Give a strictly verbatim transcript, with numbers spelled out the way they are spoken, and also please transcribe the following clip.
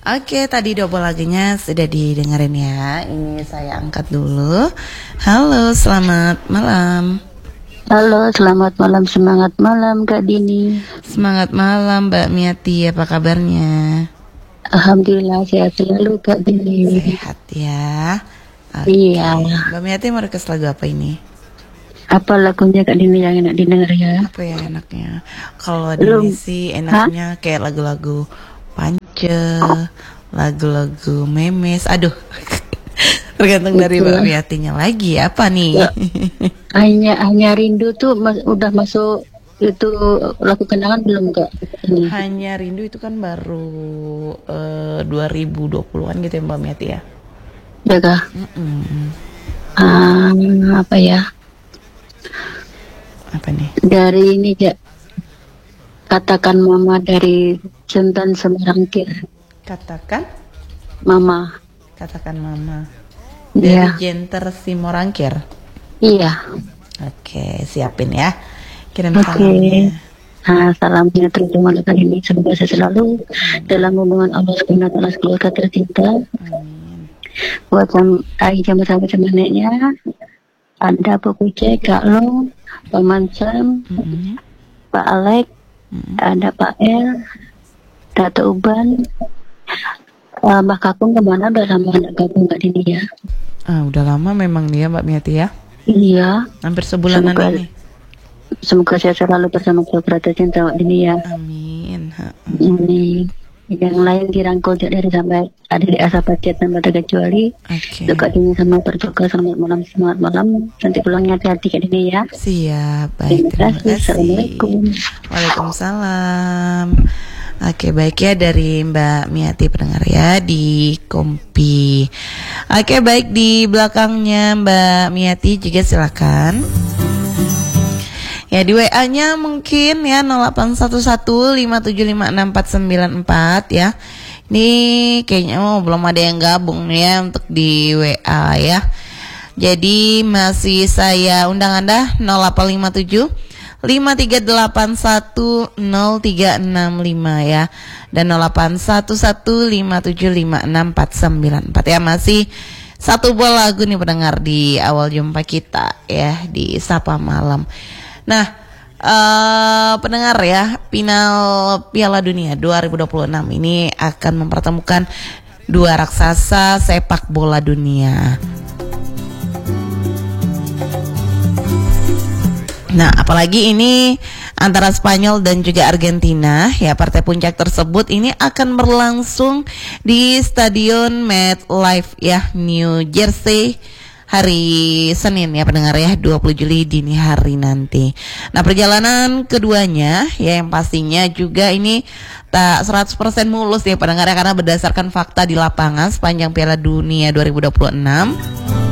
Oke, tadi double lagunya sudah didengerin ya. Ini saya angkat dulu. Halo, selamat malam. Halo, selamat malam, semangat malam Kak Dini. Semangat malam Mbak Miati, apa kabarnya? Alhamdulillah sehat selalu Kak Dini. Sehat ya. Oke. Iya. Mbak Miati mau request lagu apa ini? Apa lagunya Kak Dini yang enak didengar ya? Apa yang enaknya? Kalau Dini sih enaknya Hah? kayak lagu-lagu Pance, lagu-lagu memes. Aduh, tergantung dari Mbak Miatinya lagi. Apa nih? Ya. hanya hanya rindu tuh mas, udah masuk itu lagu kenangan belum Kak? Ini. Hanya rindu itu kan baru uh, dua ribu dua puluhan gitu ya Mbak Miati ya? Ya Kak. Um, apa ya? Apa nih? Dari ini ya. Katakan Mama dari Centan Semarangkir. Katakan Mama. Katakan Mama. Dari yeah. Jenter Simorangkir. Iya. Oke, siapin ya. Kirim okay. salamnya. Nah, salamnya terima kali ini semoga selalu hmm. dalam hubungan Allah Subhanahu wa taala keluarga tercinta. Amin. Buat jam ai jam bersama neneknya. Ada Pak Kuce, Kak Long, Paman Sam, hmm. Pak Alek. Hmm. Ada Pak El, Dato Uban, uh, Mbak Kakung kemana? Udah lama Mbak Kakung Kak Dini ya? Ah, udah lama memang nih ya Mbak Miati ya? Iya. Hampir sebulanan semoga, ini. Semoga saya selalu bersama keluarga tercinta Mbak Dini ya. Amin. Ha. Ini yang lain dirangkul dari sampai ada di asa paket tanpa terkecuali. Oke. Kak Dini sama berduka selamat malam semangat malam. Nanti pulangnya hati-hati Kak Dini ya. Siap, baik. Terima kasih. Assalamualaikum. Waalaikumsalam. Oke, baik ya dari Mbak Miati pendengar ya di Kompi. Oke, baik di belakangnya Mbak Miati juga silakan. Ya di W A-nya mungkin ya nol delapan satu satu lima tujuh lima enam empat sembilan empat ya. Ini kayaknya oh, belum ada yang gabung ya untuk di W A ya. Jadi masih saya undang Anda nol delapan lima tujuh lima tiga delapan satu nol tiga enam lima ya. Dan nol delapan satu satu lima tujuh lima enam empat sembilan empat ya. Masih satu buah lagu nih pendengar di awal jumpa kita ya di Sapa Malam. Nah, uh, pendengar ya, final Piala Dunia dua ribu dua puluh enam ini akan mempertemukan dua raksasa sepak bola dunia. Nah, apalagi ini antara Spanyol dan juga Argentina ya, partai puncak tersebut ini akan berlangsung di Stadion MetLife ya, New Jersey hari Senin ya pendengar ya, dua puluh Juli dini hari nanti. Nah, perjalanan keduanya ya yang pastinya juga ini tak seratus persen mulus ya pendengar ya, karena berdasarkan fakta di lapangan sepanjang Piala Dunia dua ribu dua puluh enam